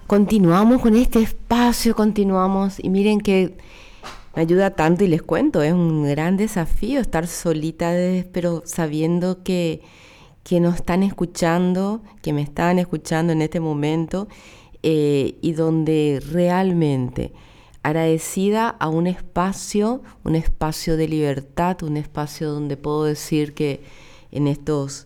Continuamos con este espacio, continuamos y miren que me ayuda tanto y les cuento, es un gran desafío estar solita, pero sabiendo que nos están escuchando, que me están escuchando en este momento y donde realmente agradecida a un espacio de libertad, un espacio donde puedo decir que en estos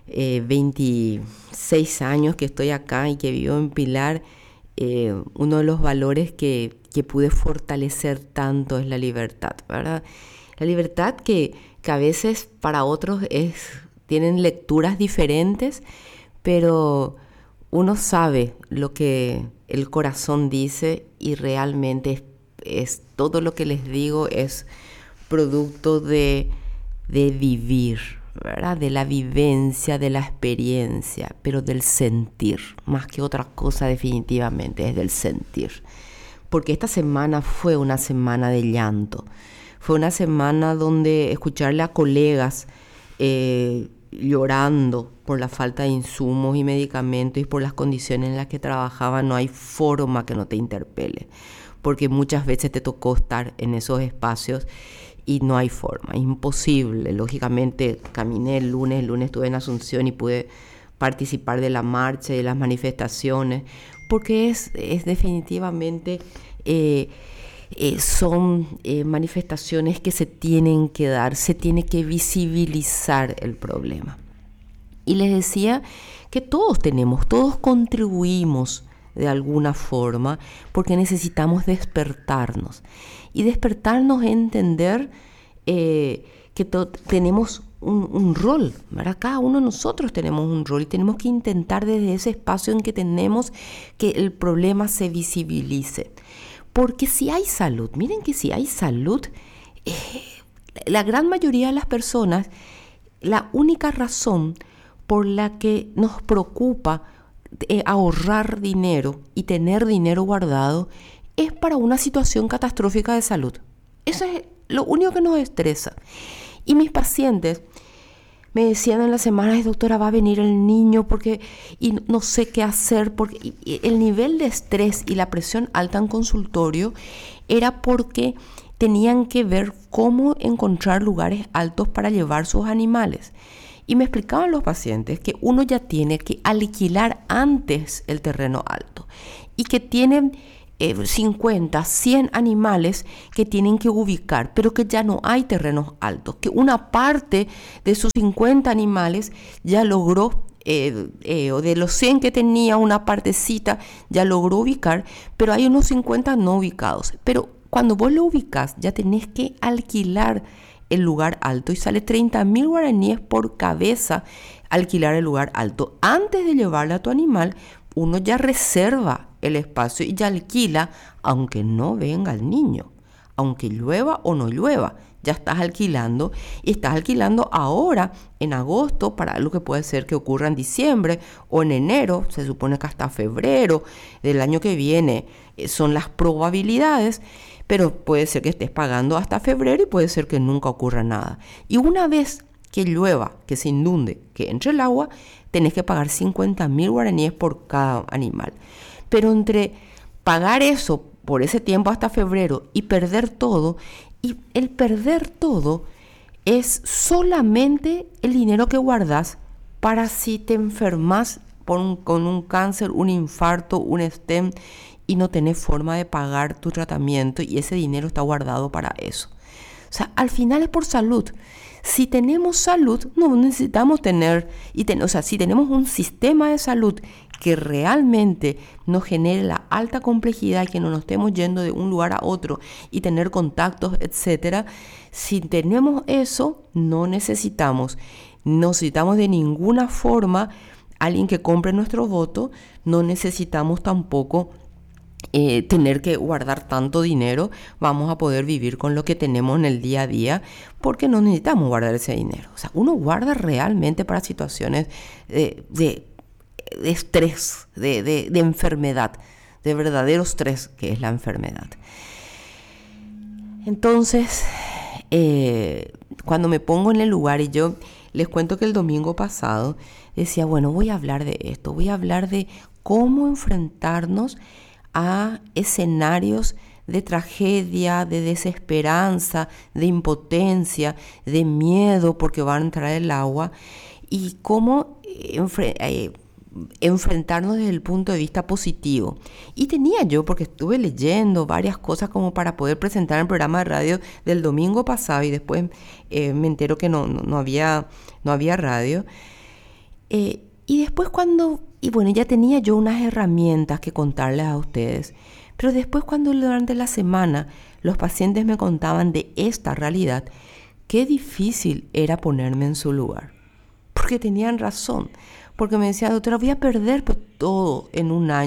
26 años que estoy acá y que vivo en Pilar, uno de los valores que pude fortalecer tanto es la libertad, ¿verdad? La libertad que a veces para otros tienen lecturas diferentes, pero uno sabe lo que el corazón dice y realmente es todo lo que les digo es producto de vivir, ¿verdad? De la vivencia, de la experiencia, pero del sentir, más que otra cosa definitivamente, es del sentir. Porque esta semana fue una semana de llanto, fue una semana donde escucharle a colegas llorando por la falta de insumos y medicamentos y por las condiciones en las que trabajaban, no hay forma que no te interpele, porque muchas veces te tocó estar en esos espacios y no hay forma, imposible. Lógicamente caminé el lunes estuve en Asunción y pude participar de la marcha y de las manifestaciones, porque es definitivamente son manifestaciones que se tienen que dar, se tiene que visibilizar el problema. Y les decía que todos contribuimos de alguna forma, porque necesitamos despertarnos. Y despertarnos es entender que tenemos un rol, ¿verdad? Cada uno de nosotros tenemos un rol y tenemos que intentar desde ese espacio en que tenemos que el problema se visibilice. Porque si hay salud, miren que si hay salud, la gran mayoría de las personas, la única razón por la que nos preocupa ahorrar dinero y tener dinero guardado es para una situación catastrófica de salud. Eso es lo único que nos estresa. Y mis pacientes me decían en las semanas, doctora, va a venir el niño y no sé qué hacer, porque el nivel de estrés y la presión alta en consultorio era porque tenían que ver cómo encontrar lugares altos para llevar sus animales. Y me explicaban los pacientes que uno ya tiene que alquilar antes el terreno alto y que tienen 50, 100 animales que tienen que ubicar, pero que ya no hay terrenos altos, que una parte de sus 50 animales ya logró, o de los 100 que tenía, una partecita ya logró ubicar, pero hay unos 50 no ubicados. Pero cuando vos lo ubicás, ya tenés que alquilar el lugar alto y sale 30.000 guaraníes por cabeza alquilar el lugar alto. Antes de llevarle a tu animal, uno ya reserva el espacio y ya alquila, aunque no venga el niño, aunque llueva o no llueva, ya estás alquilando y estás alquilando ahora en agosto para algo que puede ser que ocurra en diciembre o en enero, se supone que hasta febrero del año que viene son las probabilidades, pero puede ser que estés pagando hasta febrero y puede ser que nunca ocurra nada. Y una vez que llueva, que se inunde, que entre el agua, tenés que pagar 50.000 guaraníes por cada animal. Pero entre pagar eso por ese tiempo hasta febrero y perder todo, y el perder todo es solamente el dinero que guardas para si te enfermas con un cáncer, un infarto, un stent y no tenés forma de pagar tu tratamiento y ese dinero está guardado para eso. O sea, al final es por salud. Si tenemos salud, no necesitamos tener, si tenemos un sistema de salud que realmente nos genere la alta complejidad y que no nos estemos yendo de un lugar a otro y tener contactos, etcétera, si tenemos eso, no necesitamos de ninguna forma alguien que compre nuestro voto, no necesitamos tampoco tener que guardar tanto dinero, vamos a poder vivir con lo que tenemos en el día a día porque no necesitamos guardar ese dinero. O sea, uno guarda realmente para situaciones de estrés, de enfermedad, de verdadero estrés que es la enfermedad. Entonces, cuando me pongo en el lugar y yo les cuento que el domingo pasado decía, bueno, voy a hablar de esto, voy a hablar de cómo enfrentarnos a escenarios de tragedia, de desesperanza, de impotencia, de miedo porque van a entrar el agua, y cómo enfrentarnos desde el punto de vista positivo. Y tenía yo, porque estuve leyendo varias cosas como para poder presentar el programa de radio del domingo pasado, y después me entero que no había radio. Y después ya tenía yo unas herramientas que contarles a ustedes. Pero después, cuando durante la semana los pacientes me contaban de esta realidad, qué difícil era ponerme en su lugar. Porque tenían razón. Porque me decían: doctora, voy a perder todo en un año,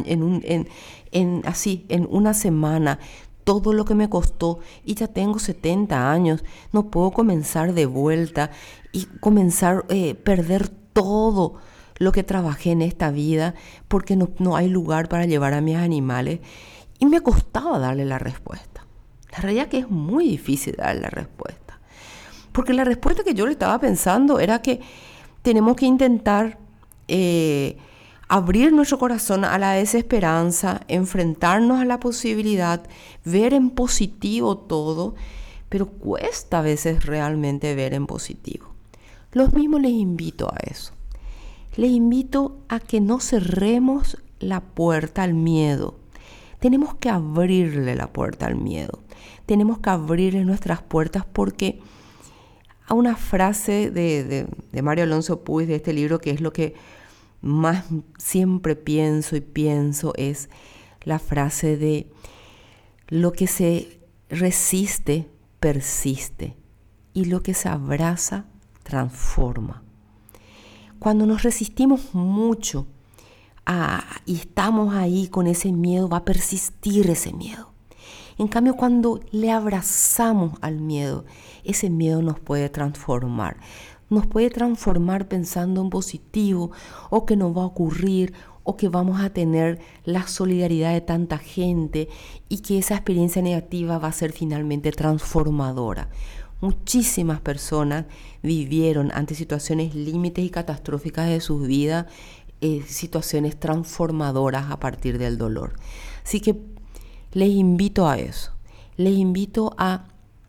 en una semana, todo lo que me costó, y ya tengo 70 años, no puedo comenzar de vuelta y perder todo lo que trabajé en esta vida porque no hay lugar para llevar a mis animales. Y me costaba darle la respuesta. La realidad es que es muy difícil darle la respuesta. Porque la respuesta que yo le estaba pensando era que tenemos que intentar abrir nuestro corazón a la desesperanza, enfrentarnos a la posibilidad, ver en positivo todo, pero cuesta a veces realmente ver en positivo. Los mismos les invito a eso. Les invito a que no cerremos la puerta al miedo. Tenemos que abrirle la puerta al miedo. Tenemos que abrirle nuestras puertas, porque a una frase de Mario Alonso Puig, de este libro, que es lo que más siempre pienso, es la frase de: lo que se resiste, persiste, y lo que se abraza, transforma. Cuando nos resistimos mucho y estamos ahí con ese miedo, va a persistir ese miedo. En cambio, cuando le abrazamos al miedo, ese miedo nos puede transformar. Nos puede transformar pensando en positivo, o que no va a ocurrir, o que vamos a tener la solidaridad de tanta gente, y que esa experiencia negativa va a ser finalmente transformadora. Muchísimas personas vivieron ante situaciones límites y catastróficas de sus vidas, situaciones transformadoras a partir del dolor. Así que les invito a eso. Les invito a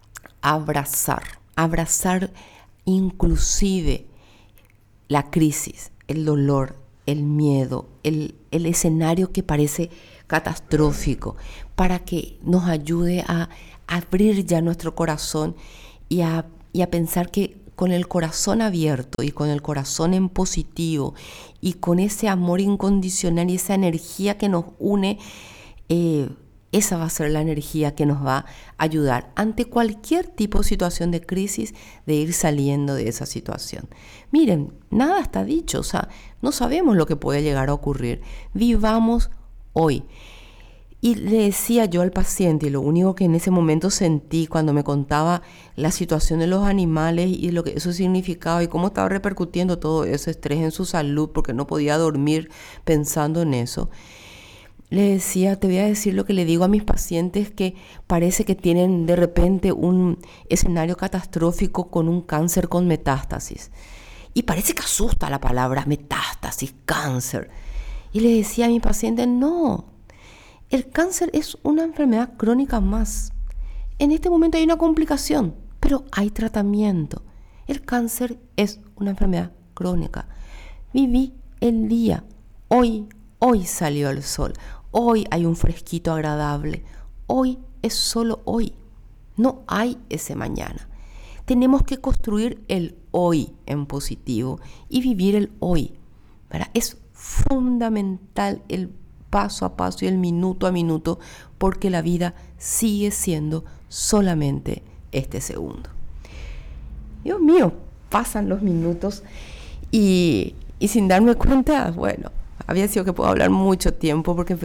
abrazar inclusive la crisis, el dolor, el miedo, el escenario que parece catastrófico, para que nos ayude a abrir ya nuestro corazón y a pensar que con el corazón abierto y con el corazón en positivo y con ese amor incondicional y esa energía que nos une, esa va a ser la energía que nos va a ayudar ante cualquier tipo de situación de crisis, de ir saliendo de esa situación. Miren, nada está dicho, o sea, no sabemos lo que puede llegar a ocurrir. Vivamos hoy. Y le decía yo al paciente, y lo único que en ese momento sentí cuando me contaba la situación de los animales y lo que eso significaba y cómo estaba repercutiendo todo ese estrés en su salud, porque no podía dormir pensando en eso, le decía: te voy a decir lo que le digo a mis pacientes que parece que tienen de repente un escenario catastrófico con un cáncer con metástasis. Y parece que asusta la palabra metástasis, cáncer. Y le decía a mi paciente: no, el cáncer es una enfermedad crónica más. En este momento hay una complicación, pero hay tratamiento. El cáncer es una enfermedad crónica. Viví el día. Hoy salió el sol. Hoy hay un fresquito agradable. Hoy es solo hoy. No hay ese mañana. Tenemos que construir el hoy en positivo y vivir el hoy, ¿verdad? Es fundamental el paso a paso y el minuto a minuto, porque la vida sigue siendo solamente este segundo. Dios mío, pasan los minutos y sin darme cuenta, bueno, había sido que puedo hablar mucho tiempo, porque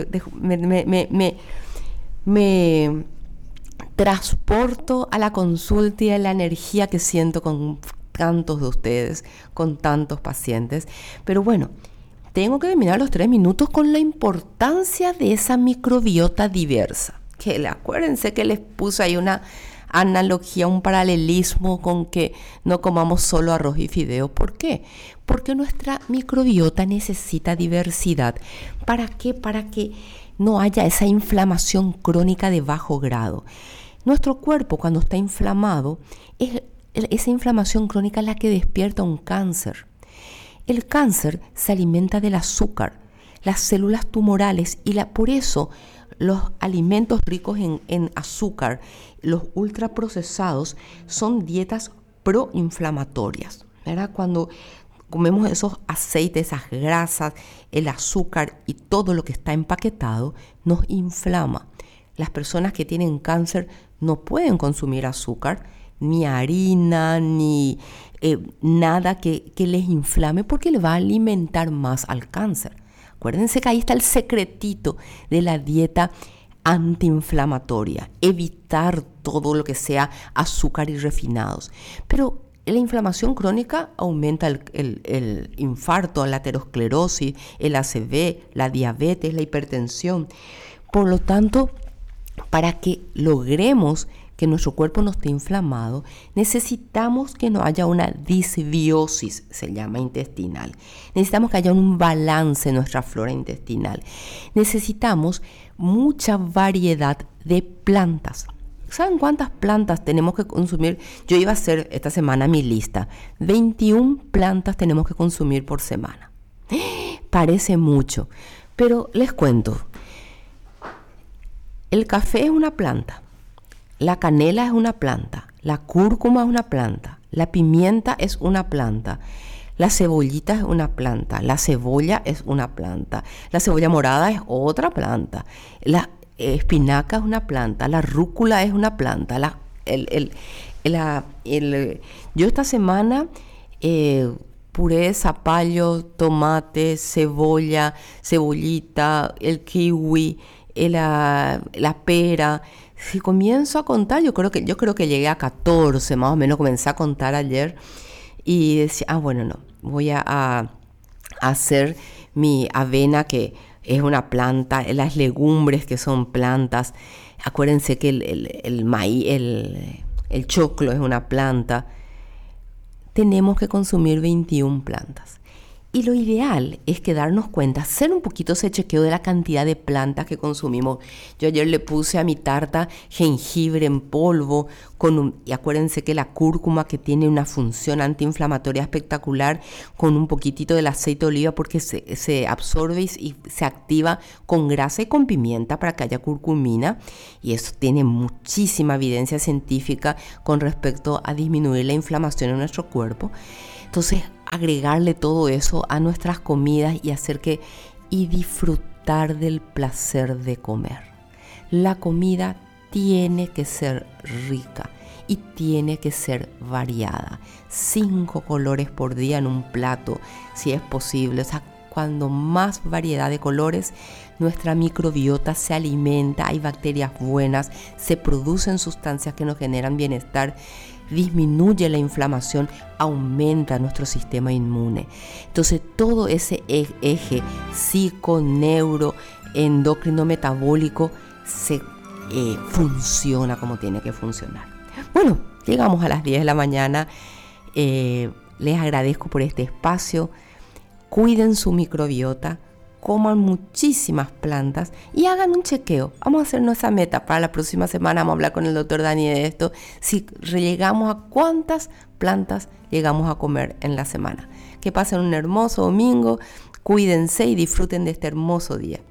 me transporto a la consulta y a la energía que siento con tantos de ustedes, con tantos pacientes. Pero bueno, tengo que terminar los 3 minutos con la importancia de esa microbiota diversa. Que acuérdense que les puse ahí analogía, un paralelismo con que no comamos solo arroz y fideos. ¿Por qué? Porque nuestra microbiota necesita diversidad. ¿Para qué? Para que no haya esa inflamación crónica de bajo grado. Nuestro cuerpo, cuando está inflamado, es esa inflamación crónica la que despierta un cáncer. El cáncer se alimenta del azúcar, las células tumorales, y por eso los alimentos ricos en azúcar, los ultraprocesados, son dietas proinflamatorias, ¿verdad? Cuando comemos esos aceites, esas grasas, el azúcar y todo lo que está empaquetado, nos inflama. Las personas que tienen cáncer no pueden consumir azúcar, ni harina, ni nada que les inflame, porque le va a alimentar más al cáncer. Acuérdense que ahí está el secretito de la dieta antiinflamatoria, evitar todo lo que sea azúcar y refinados. Pero la inflamación crónica aumenta el infarto, la aterosclerosis, el ACV, la diabetes, la hipertensión. Por lo tanto, para que logremos que nuestro cuerpo no esté inflamado, necesitamos que no haya una disbiosis, se llama intestinal. Necesitamos que haya un balance en nuestra flora intestinal. Necesitamos mucha variedad de plantas. ¿Saben cuántas plantas tenemos que consumir? Yo iba a hacer esta semana mi lista. 21 plantas tenemos que consumir por semana. Parece mucho, pero les cuento. El café es una planta. La canela es una planta, la cúrcuma es una planta, la pimienta es una planta, la cebollita es una planta, la cebolla es una planta, la cebolla morada es otra planta, la espinaca es una planta, la rúcula es una planta. Yo esta semana puré de zapallo, tomate, cebolla, cebollita, el kiwi, la pera. Si comienzo a contar, yo creo que llegué a 14, más o menos. Comencé a contar ayer y decía, bueno, no, voy a hacer mi avena, que es una planta, las legumbres, que son plantas. Acuérdense que el maíz, el choclo es una planta. Tenemos que consumir 21 plantas. Y lo ideal es que darnos cuenta, hacer un poquito ese chequeo de la cantidad de plantas que consumimos. Yo ayer le puse a mi tarta jengibre en polvo, y acuérdense que la cúrcuma, que tiene una función antiinflamatoria espectacular, con un poquitito del aceite de oliva, porque se absorbe y se activa con grasa y con pimienta para que haya curcumina. Y eso tiene muchísima evidencia científica con respecto a disminuir la inflamación en nuestro cuerpo. Entonces, agregarle todo eso a nuestras comidas y disfrutar del placer de comer. La comida tiene que ser rica y tiene que ser variada. 5 colores por día en un plato, si es posible. O sea, cuando más variedad de colores, nuestra microbiota se alimenta, hay bacterias buenas, se producen sustancias que nos generan bienestar, disminuye la inflamación, aumenta nuestro sistema inmune. Entonces, todo ese eje psico, neuro, endocrino, metabólico funciona como tiene que funcionar. Bueno, llegamos a las 10 de la mañana. Les agradezco por este espacio. Cuiden su microbiota, coman muchísimas plantas y hagan un chequeo. Vamos a hacernos esa meta para la próxima semana. Vamos a hablar con el doctor Dani de esto. Si llegamos a cuántas plantas llegamos a comer en la semana. Que pasen un hermoso domingo. Cuídense y disfruten de este hermoso día.